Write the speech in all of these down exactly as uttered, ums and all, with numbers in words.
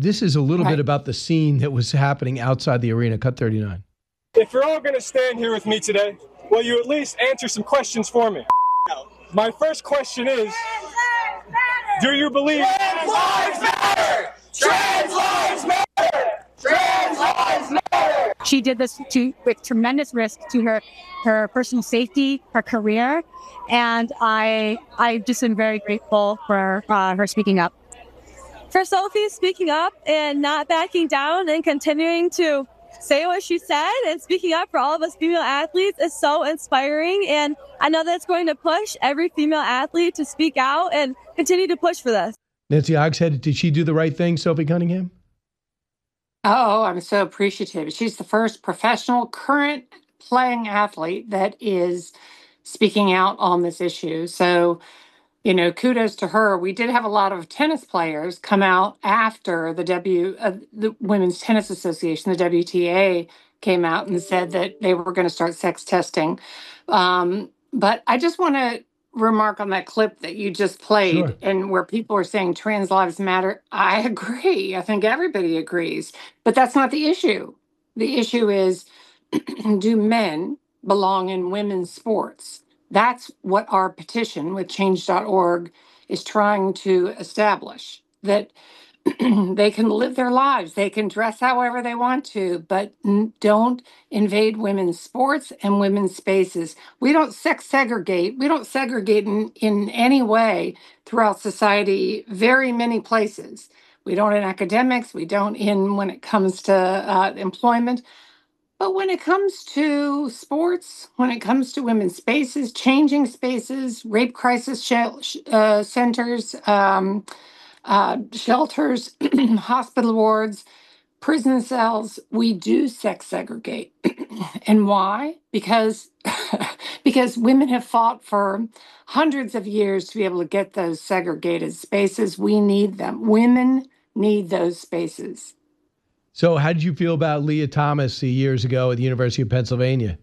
this is a little right. bit about the scene that was happening outside the arena. Cut thirty-nine. If you're all going to stand here with me today, will you at least answer some questions for me? My first question is, do you believe trans lives matter? Trans lives matter! Trans lives matter! She did this to, with tremendous risk to her, her personal safety, her career, and I I just am very grateful for uh, her speaking up. For Sophie speaking up and not backing down and continuing to say what she said and speaking up for all of us female athletes is so inspiring. And I know that's going to push every female athlete to speak out and continue to push for this. Nancy Hogshead, did she do the right thing, Sophie Cunningham? Oh, I'm so appreciative. She's the first professional current playing athlete that is speaking out on this issue. So, you know, kudos to her. We did have a lot of tennis players come out after the W, uh, the Women's Tennis Association, the W T A, came out and said that they were going to start sex testing. Um, but I just want to remark on that clip that you just played, Sure. and where people are saying trans lives matter. I agree. I think everybody agrees. But that's not the issue. The issue is, do men belong in women's sports? That's what our petition with change dot org is trying to establish, that they can live their lives, they can dress however they want to, but n- don't invade women's sports and women's spaces. We don't sex segregate. We don't segregate in, in any way throughout society, very many places. We don't in academics, we don't in when it comes to uh, employment. But when it comes to sports, when it comes to women's spaces, changing spaces, rape crisis shel- sh- uh, centers, um, uh, shelters, hospital wards, prison cells, we do sex segregate. And why? Because because women have fought for hundreds of years to be able to get those segregated spaces. We need them. Women need those spaces. So how did you feel about Leah Thomas years ago at the University of Pennsylvania?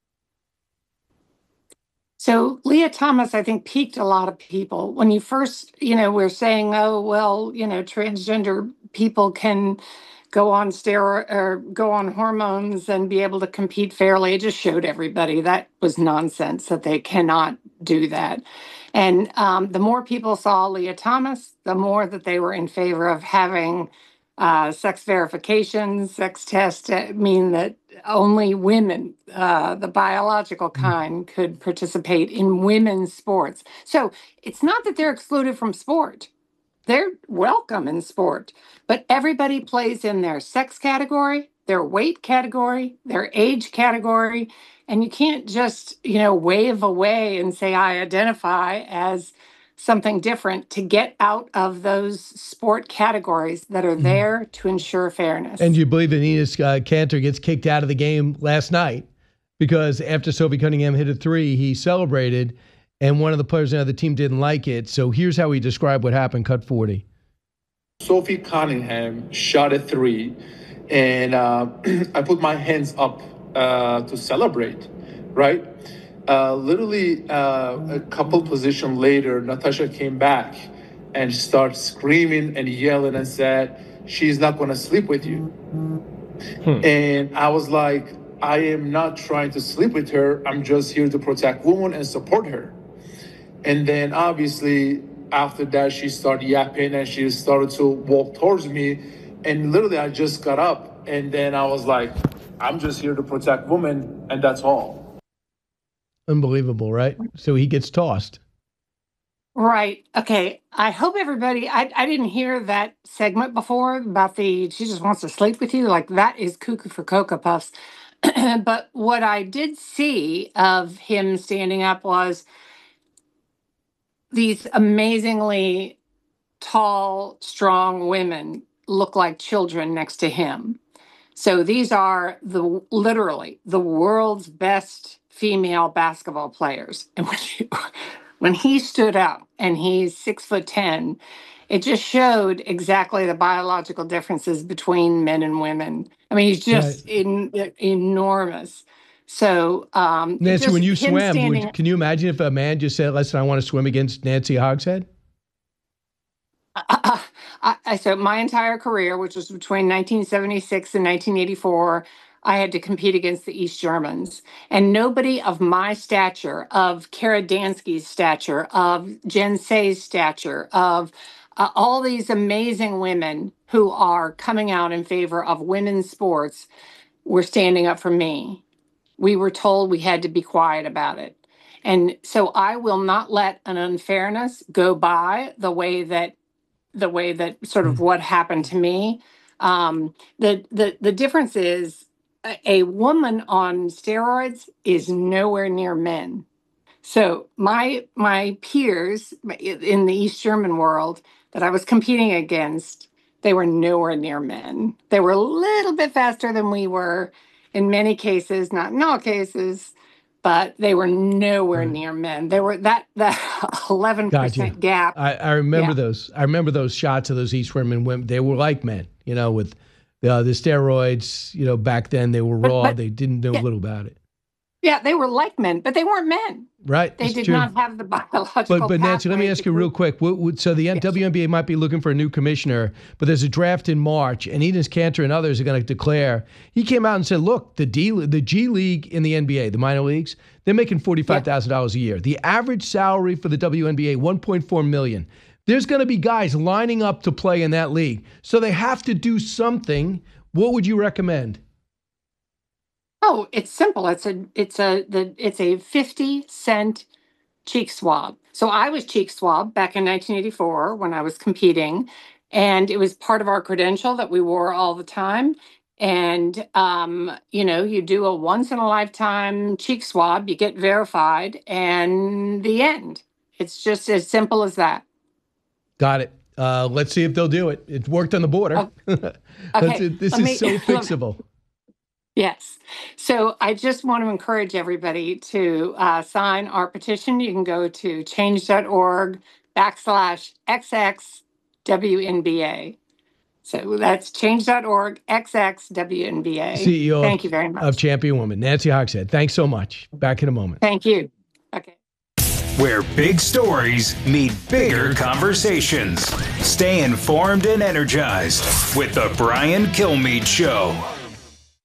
So Leah Thomas, I think, piqued a lot of people. When you first, you know, we're saying, oh, well, you know, transgender people can go on steroid or go on hormones and be able to compete fairly. It just showed everybody that was nonsense, that they cannot do that. And um, the more people saw Leah Thomas, the more that they were in favor of having uh, sex verification, sex tests that mean that only women, uh, the biological kind, could participate in women's sports. So it's not that they're excluded from sport. They're welcome in sport, but everybody plays in their sex category, their weight category, their age category, and you can't just, you know, wave away and say, I identify as something different to get out of those sport categories that are there to ensure fairness. And you believe that Enes uh, Kanter gets kicked out of the game last night because after Sophie Cunningham hit a three, he celebrated, and one of the players on the other team didn't like it. So here's how he described what happened. Cut forty. Sophie Cunningham shot a three, and uh, I put my hands up uh, to celebrate, right? Uh, literally uh, a couple position later, Natasha came back and started screaming and yelling and said, she's not going to sleep with you. Hmm. And I was like, I am not trying to sleep with her. I'm just here to protect women and support her. And then obviously after that, she started yapping and she started to walk towards me. And literally I just got up and then I was like, I'm just here to protect women, and that's all. Unbelievable, right? So he gets tossed. Right. Okay. I hope everybody, I, I didn't hear that segment before about the, she just wants to sleep with you. Like, that is cuckoo for Cocoa Puffs. But what I did see of him standing up was these amazingly tall, strong women look like children next to him. So these are the literally the world's best female basketball players. And when he, when he stood up, and he's six foot ten, it just showed exactly the biological differences between men and women. I mean, he's just right. in, enormous. So, um, Nancy, just when you swam, standing, would, can you imagine if a man just said, "Listen, I want to swim against Nancy Hogshead"? Uh, I, I so my entire career, which was between nineteen seventy-six and nineteen eighty-four, I had to compete against the East Germans. And nobody of my stature, of Kara Dansky's stature, of Jen Say's stature, of uh, all these amazing women who are coming out in favor of women's sports were standing up for me. We were told we had to be quiet about it. And so I will not let an unfairness go by the way that the way that sort of what happened to me. Um, the, the, the difference is a, a woman on steroids is nowhere near men. So my my peers in the East German world that I was competing against, they were nowhere near men. They were a little bit faster than we were in many cases, not in all cases, but they were nowhere Right. near men. They were that that eleven percent gap. I, I remember Yeah. those. I remember those shots of those East German women. They were like men, you know, with uh, the steroids. You know, back then they were But- raw. but- they didn't know yeah. little about it. Yeah, they were like men, but they weren't men. Right. They It's did true. not have the biological. But, but Nancy, let me pathway ask to you real group- quick. What, what, so the Yes. W N B A might be looking for a new commissioner, but there's a draft in March, and Enes Kanter and others are going to declare. He came out and said, look, the D, the G League in the N B A, the minor leagues, they're making forty-five thousand dollars a year. The average salary for the W N B A, one point four million dollars. There's going to be guys lining up to play in that league. So they have to do something. What would you recommend? Oh, it's simple. It's a it's a the it's a fifty cent cheek swab. So I was cheek swabbed back in nineteen eighty-four when I was competing, and it was part of our credential that we wore all the time. And um, you know, you do a once in a lifetime cheek swab, you get verified, and the end. It's just as simple as that. Got it. Uh, let's see if they'll do it. It worked on the border. Let's- Okay, this let is me- so let me- fixable. Yes. So I just want to encourage everybody to uh, sign our petition. You can go to change.org backslash XXWNBA. So that's change.org XXWNBA. C E O Thank you very much. of Champion Woman, Nancy Hogshead. Thanks so much. Back in a moment. Thank you. Okay. Where big stories meet bigger conversations. Stay informed and energized with the Brian Kilmeade Show.